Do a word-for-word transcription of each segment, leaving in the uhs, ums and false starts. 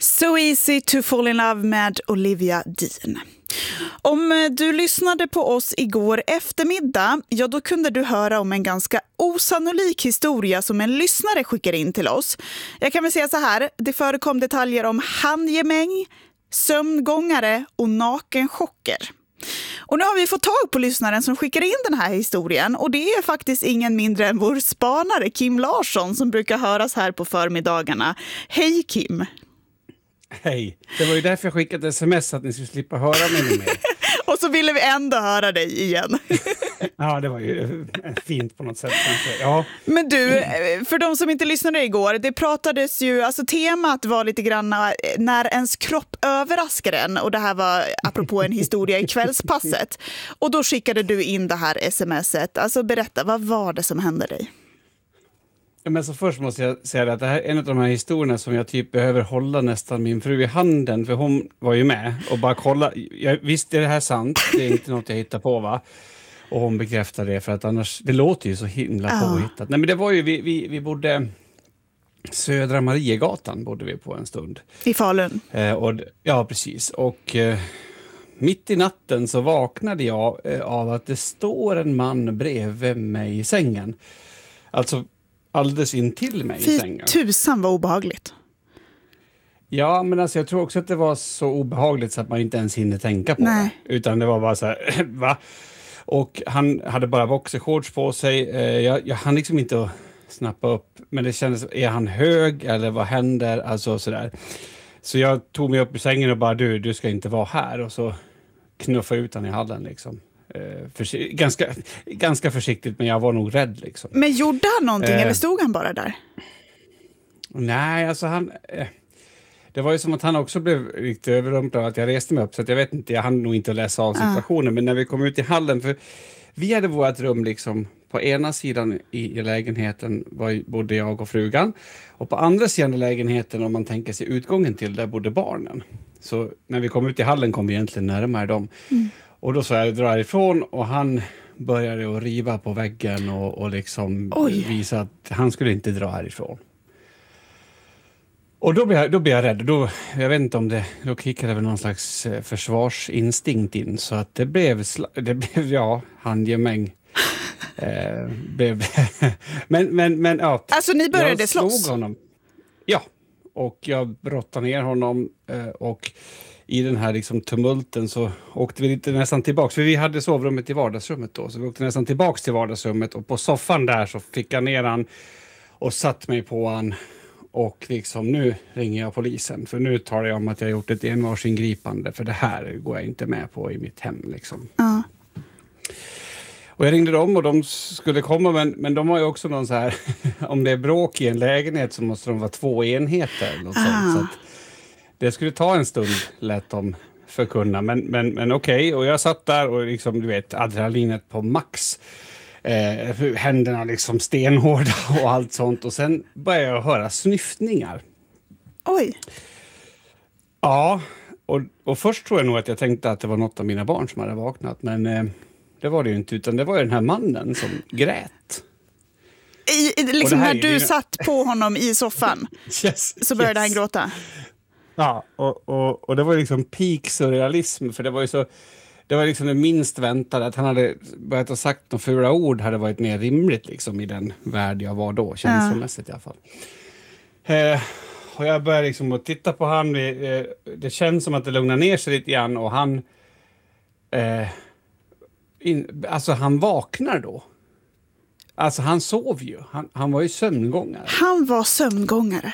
So easy to fall in love med Olivia Dean. Om du lyssnade på oss igår eftermiddag, ja då kunde du höra om en ganska osannolik historia som en lyssnare skickar in till oss. Jag kan väl säga så här, det förekom detaljer om handgemäng, sömngångare och nakenchocker. Och nu har vi fått tag på lyssnaren som skickar in den här historien, och det är faktiskt ingen mindre än vår spanare Kim Larsson som brukar höras här på förmiddagarna. Hej Kim! Hej, det var ju därför jag skickade sms att ni skulle slippa höra mig mer. Och så ville vi ändå höra dig igen. Ja, det var ju fint på något sätt kanske. Ja. Men du, för de som inte lyssnade igår, det pratades ju, alltså temat var lite grann när ens kropp överraskar en, och det här var apropå en historia i kvällspasset. Och då skickade du in det här smset. Alltså berätta, vad var det som hände dig? Men så först måste jag säga att det här är en av de här historierna som jag typ behöver hålla nästan min fru i handen, för hon var ju med och bara kolla. Jag, visst är det här sant, det är inte något jag hittar på, va? Och hon bekräftade det, för att annars, det låter ju så himla Ja. påhittat. Nej, men det var ju, vi, vi, vi bodde Södra Mariegatan bodde vi på en stund. I Falun? Eh, och, ja, precis. Och eh, mitt i natten så vaknade jag eh, av att det står en man bredvid mig i sängen. Alltså alldeles in till mig Fy i sängen. tusan vad obehagligt. Ja, men alltså jag tror också att det var så obehagligt så att man inte ens hinner tänka på Nej. det. Utan det var bara så här, va? Och han hade bara boxershorts på sig. Eh, jag, jag hann liksom inte att snappa upp. Men det kändes, är han hög eller vad händer? Alltså sådär. Så jag tog mig upp i sängen och bara, du, du ska inte vara här. Och så knuffade ut han i hallen liksom. Eh, försi- ganska, ganska försiktigt, men jag var nog rädd liksom. Men gjorde han någonting Eh. eller stod han bara där? Nej, alltså han... Eh, det var ju som att han också blev riktigt överrumplad att jag reste mig upp, så att jag vet inte, jag hann nog inte läsa av situationen. Ah. Men när vi kom ut i hallen, för vi hade vårt rum liksom på ena sidan i, i lägenheten var, bodde jag och frugan, och på andra sidan i lägenheten, om man tänker sig utgången till, där bodde barnen. Så när vi kom ut i hallen kom vi egentligen närmare dem. Mm. Och då så jag drar ifrån, och han började att riva på väggen och, och liksom Oj. visa att han skulle inte dra härifrån. Och då blev jag, då blev jag rädd. Då, jag vet inte om det, då kickade väl någon slags försvarsinstinkt in. Så att det blev, det blev ja, handgemäng. eh, blev, men, men, men ja. Alltså ni började jag slåss? Honom. Ja, och jag brottade ner honom. Eh, och i den här liksom tumulten så åkte vi lite nästan tillbaks. För vi hade sovrummet i vardagsrummet då. Så vi åkte nästan tillbaks till vardagsrummet. Och på soffan där så fick jag ner han och satt mig på han. Och liksom, nu ringer jag polisen. För nu talar jag om att jag har gjort ett envarsingripande. För det här går jag inte med på i mitt hem liksom. Ja. Och jag ringde dem och de skulle komma. Men, men de har ju också någon så här... om det är bråk i en lägenhet så måste de vara två enheter. Eller något Ah. sånt. Så att det skulle ta en stund, lät de förkunna. Men, men, men okej, okay. Och jag satt där och liksom, du vet, adrenalinet på max. Eh, händerna liksom stenhårda och allt sånt. Och sen började jag höra snyftningar. Oj. Ja, och, och först tror jag nog att jag tänkte att det var något av mina barn som hade vaknat. Men eh, det var det ju inte, utan det var ju den här mannen som grät. I, i, liksom när du ju... satt på honom i soffan yes, så började yes. han gråta. Ja, och, och, och det var liksom peak surrealism, för det var ju så... Det var liksom det minst väntade, att han hade börjat ha sagt några fula ord hade varit mer rimligt liksom i den värld jag var då, känslomässigt ja. I alla fall. Eh, och jag började liksom att titta på han, eh, det känns som att det lugnar ner sig lite grann, och han eh, in, alltså han vaknar då. Alltså han sov ju, han, han var ju sömngångare. Han var sömngångare.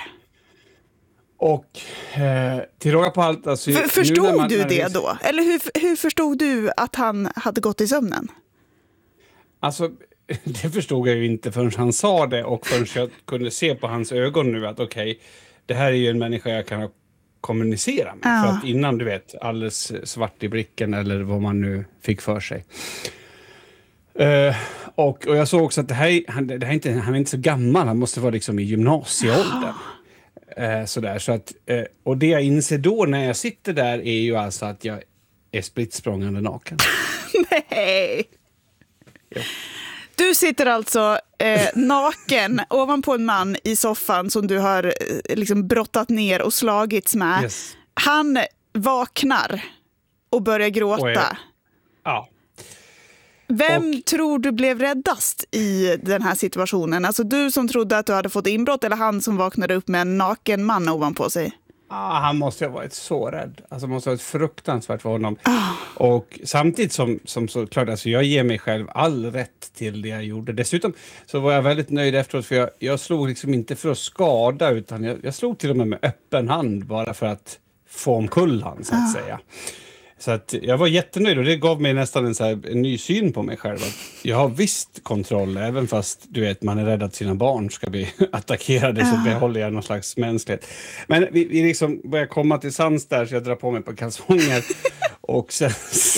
Och eh, till råga på allt... Alltså, För, förstod nu när man, du när det det, då? Eller hur, hur förstod du att han hade gått i sömnen? Alltså, det förstod jag ju inte förrän han sa det, och förrän jag kunde se på hans ögon nu att okej, okay, det här är ju en människa jag kan kommunicera med. Ja. För att innan, du vet, alldeles svart i blicken eller vad man nu fick för sig. Uh, och, och jag såg också att det här, han, det här är inte, han är inte så gammal, han måste vara liksom i gymnasieåldern. Eh, sådär, så att, eh, och det jag inser då när jag sitter där är ju alltså att jag är spritt språngande naken. Nej! Jo. Du sitter alltså eh, naken ovanpå en man i soffan som du har eh, liksom brottat ner och slagits med. Yes. Han vaknar och börjar gråta. Och är, ja. Vem och, tror du blev räddast i den här situationen? Alltså du som trodde att du hade fått inbrott eller han som vaknade upp med en naken man ovanpå sig? Ah, han måste ha varit så rädd. Alltså måste ha varit fruktansvärt för honom. Oh. Och samtidigt som, som såklart, alltså jag ger mig själv all rätt till det jag gjorde. Dessutom så var jag väldigt nöjd efteråt för jag, jag slog liksom inte för att skada utan jag, jag slog till och med med öppen hand bara för att få omkull han så att oh. säga. Så att jag var jättenöjd och det gav mig nästan en, så här, en ny syn på mig själv. Att jag har visst kontroll, även fast du vet, man är rädd att sina barn ska bli attackerade så behåller jag någon slags mänsklighet. Men vi, vi liksom börjar komma till sans där så jag drar på mig på kalsonger. Och sen,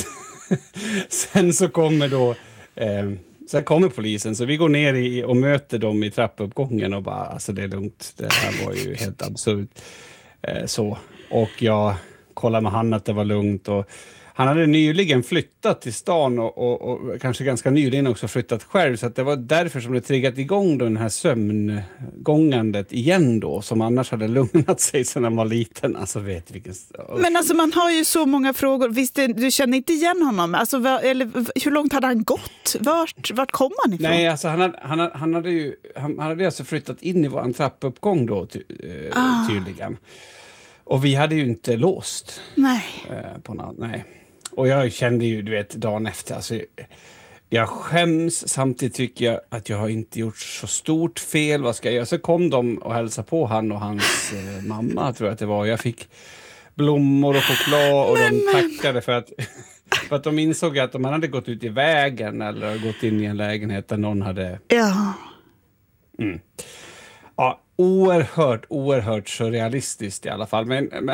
sen så kommer då eh, sen kommer polisen så vi går ner i, och möter dem i trappuppgången och bara, alltså det är lugnt. Det här var ju helt absurt. Eh, så. Och jag kolla med han att det var lugnt och han hade nyligen flyttat till stan och, och, och kanske ganska nyligen också flyttat själv så att det var därför som det triggat igång då den här sömngångandet igen då som annars hade lugnat sig sedan han var liten. Alltså vet vilken... Men alltså man har ju så många frågor. Visst, du känner inte igen honom? Alltså, eller, hur långt hade han gått? Vart, vart kom han ifrån? Nej, alltså han hade, han hade, han hade ju han hade alltså flyttat in i vår trappuppgång då ty, eh, ah. tydligen. Och vi hade ju inte låst. Nej. Eh, på något, nej. Och jag kände ju, du vet, dagen efter. Alltså, jag skäms, samtidigt tycker jag att jag har inte gjort så stort fel. Vad ska jag göra? Så kom de och hälsade på han och hans eh, mamma, tror jag att det var. Jag fick blommor och choklad och men, de tackade för att, för att de insåg att om man hade gått ut i vägen eller gått in i en lägenhet där någon hade... Ja. Mm. Ja, oerhört, oerhört surrealistiskt i alla fall. Men, men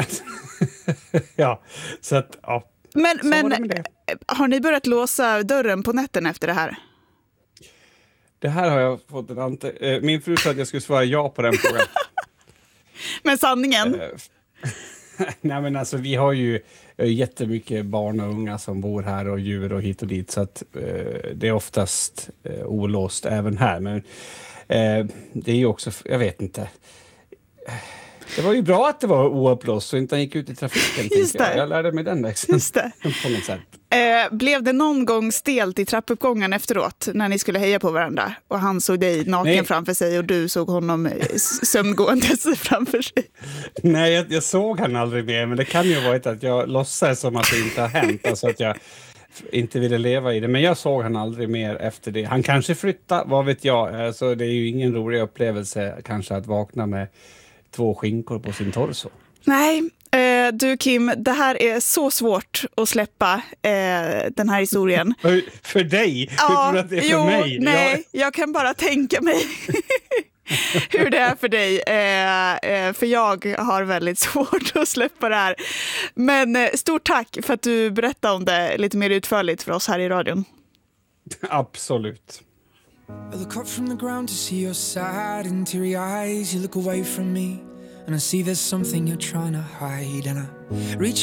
ja, så att, ja. Men, så men har ni börjat låsa dörren på nätten efter det här? Det här har jag fått en ante... Min fru sa att jag skulle svara ja på den frågan. Men sanningen? Nej men alltså vi har ju jättemycket barn och unga som bor här och djur och hit och dit. Så att eh, det är oftast eh, olåst även här. Men Eh, det är ju också, jag vet inte. Det var ju bra att det var oupplåst så inte han gick ut i trafiken. Just det. Jag. jag lärde mig den läxan. Just det. På något sätt. Eh, blev det någon gång stelt i trappuppgången efteråt när ni skulle heja på varandra och han såg dig naken Nej. framför sig och du såg honom sömngåendes framför sig? Nej, jag, jag såg han aldrig mer, men det kan ju vara att jag låtsas som att det inte har hänt. Alltså att jag inte ville leva i det, men jag såg han aldrig mer efter det. Han kanske flyttade, vad vet jag. Alltså, det är ju ingen rolig upplevelse kanske att vakna med två skinkor på sin torso. Nej, eh, du Kim, det här är så svårt att släppa eh, den här historien. För, för dig? Ja, Hur tror du att det är för jo, mig? Nej, jag... jag kan bara tänka mig hur det är för dig. Eh, eh, för jag har väldigt svårt att släppa det här. Men eh, stort tack för att du berättade om det lite mer utförligt för oss här i radion. Absolut. I look up from the ground to see your sad and teary eyes. You look away from me and I see there's something you're trying to hide. And I reach